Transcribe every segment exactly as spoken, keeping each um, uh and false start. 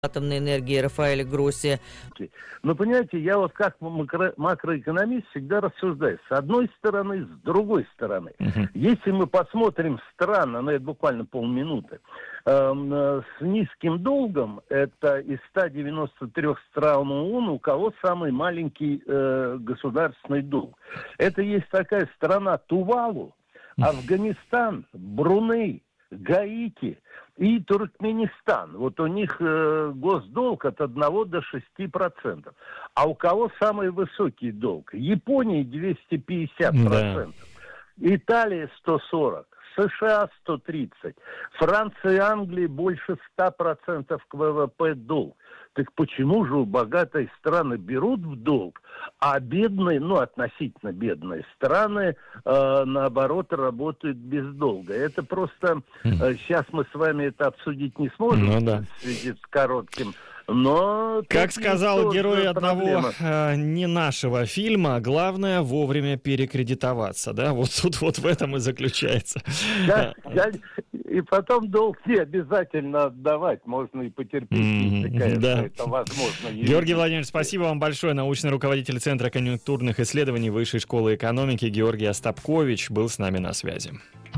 атомной энергии Рафаэля Гросси. Но, понимаете, я вот как макро, макроэкономист всегда рассуждаю. С одной стороны, с другой стороны. Uh-huh. Если мы посмотрим страны, ну это буквально полминуты, э, э, с низким долгом, это из ста девяноста трёх стран ООН, у кого самый маленький э, государственный долг. Это есть такая страна Тувалу, Афганистан, Бруней, Гаити и Туркменистан. Вот у них э, госдолг от одного до шести процентов. А у кого самый высокий долг? Япония двести пятьдесят процентов. Да. Италия сто сорок. США сто тридцать. Франция и Англия больше ста процентов к ВВП долг. Так почему же у богатой страны берут в долг, а бедные, ну, относительно бедные страны, э, наоборот, работают без долга? Это просто... Э, сейчас мы с вами это обсудить не сможем, ну, да, в связи с коротким... Но как сказал герой одного э, не нашего фильма, главное вовремя перекредитоваться, да? Вот тут вот в этом и заключается. Да, да, и потом долг не обязательно отдавать, можно и потерпеть, mm-hmm, если, конечно, да, это возможно. Георгий Владимирович, спасибо вам большое. Научный руководитель Центра конъюнктурных исследований Высшей школы экономики Георгий Остапкович был с нами на связи.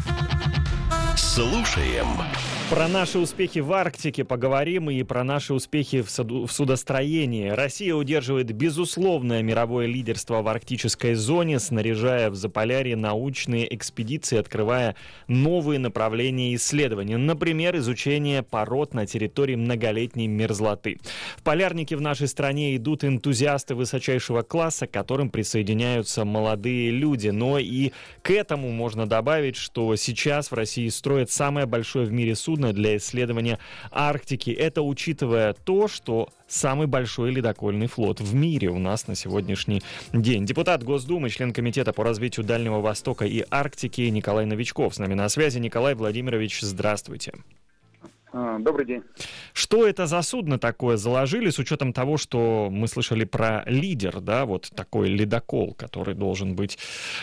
Слушаем. Про наши успехи в Арктике поговорим и про наши успехи в, суду, в судостроении. Россия удерживает безусловное мировое лидерство в арктической зоне, снаряжая в Заполярье научные экспедиции, открывая новые направления исследований. Например, изучение пород на территории многолетней мерзлоты. В полярнике в нашей стране идут энтузиасты высочайшего класса, к которым присоединяются молодые люди. Но и к этому можно добавить, что сейчас в России строят самое большое в мире судно для исследования Арктики. Это учитывая то, что самый большой ледокольный флот в мире у нас на сегодняшний день. Депутат Госдумы, член Комитета по развитию Дальнего Востока и Арктики Николай Новичков с нами на связи. Николай Владимирович, здравствуйте. Добрый день. Что это за судно такое заложили, с учетом того, что мы слышали про лидер, да, вот такой ледокол, который должен быть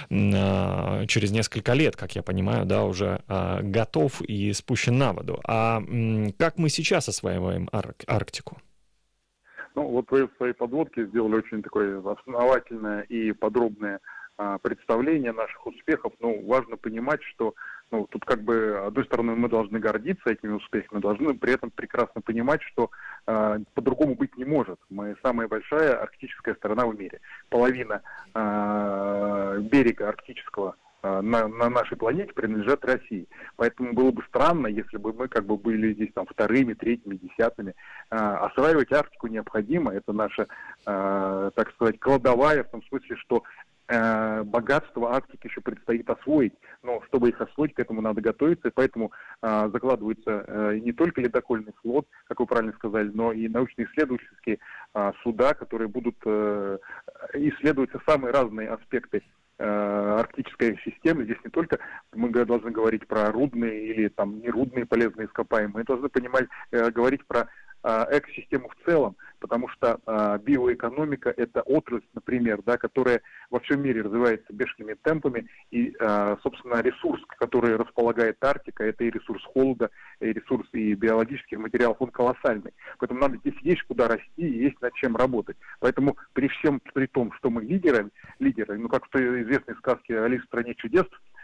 э, через несколько лет, как я понимаю, да, уже э, готов и спущен на воду. А э, как мы сейчас осваиваем Ар- Арктику? Ну, вот вы в своей подводке сделали очень такое основательное и подробное э, представление наших успехов. Ну, важно понимать, что Ну, тут как бы, с одной стороны, мы должны гордиться этими успехами, должны при этом прекрасно понимать, что э, по-другому быть не может. Мы самая большая арктическая страна в мире. Половина э, берега арктического э, на, на нашей планете принадлежат России. Поэтому было бы странно, если бы мы как бы были здесь там вторыми, третьими, десятыми. Э, осваивать Арктику необходимо. Это наша, э, так сказать, кладовая, в том смысле, что богатство Арктики еще предстоит освоить, но чтобы их освоить, к этому надо готовиться, и поэтому э, закладывается э, не только ледокольный флот, как вы правильно сказали, но и научно-исследовательские э, суда, которые будут э, исследовать самые разные аспекты э, арктической системы. Здесь не только мы должны говорить про рудные или там нерудные полезные ископаемые, мы должны понимать, э, говорить про экосистему в целом, потому что э, биоэкономика — это отрасль, например, да, которая во всем мире развивается бешеными темпами, и, э, собственно, ресурс, который располагает Арктика, это и ресурс холода, и ресурс и биологических материалов, он колоссальный. Поэтому нам здесь есть куда расти и есть над чем работать. Поэтому при всем при том, что мы лидеры, лидеры, ну как в той известной сказке «Алиса в стране чудес»,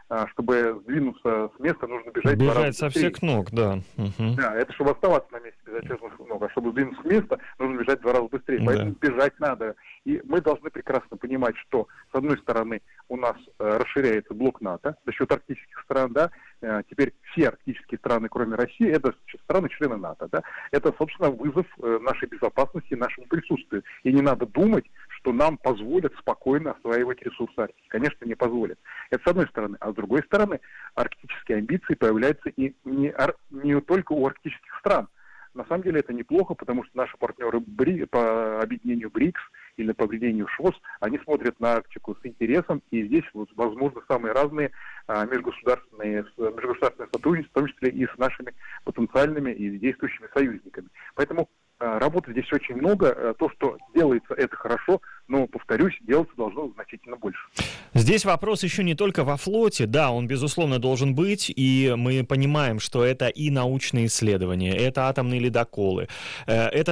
чтобы сдвинуться с места, нужно бежать, бежать со всех ног, да. Угу. Да, это чтобы оставаться на месте, бежать со всех ног. А чтобы сдвинуться с места, нужно бежать в два раза быстрее. Да. Поэтому бежать надо. И мы должны прекрасно понимать, что, с одной стороны, у нас э, расширяется блок НАТО за счет арктических стран, да. Э, теперь все арктические страны, кроме России, это страны-члены НАТО, да. Это, собственно, вызов э, нашей безопасности, нашему присутствию. И не надо думать, что нам позволят спокойно осваивать ресурсы Арктики. Конечно, не позволят. Это с одной стороны. А с другой стороны, арктические амбиции появляются и не, ар, не только у арктических стран. На самом деле это неплохо, потому что наши партнеры Бри, по объединению БРИКС или по объединению ШОС, они смотрят на Арктику с интересом, и здесь вот, возможно самые разные а, межгосударственные, межгосударственные сотрудничества, в том числе и с нашими потенциальными и действующими союзниками. Поэтому а, работы здесь очень много. А, то, что делается, это хорошо, но, повторюсь, делаться должно значительно больше. Здесь вопрос еще не только во флоте. Да, он, безусловно, должен быть, и мы понимаем, что это и научные исследования, это атомные ледоколы, это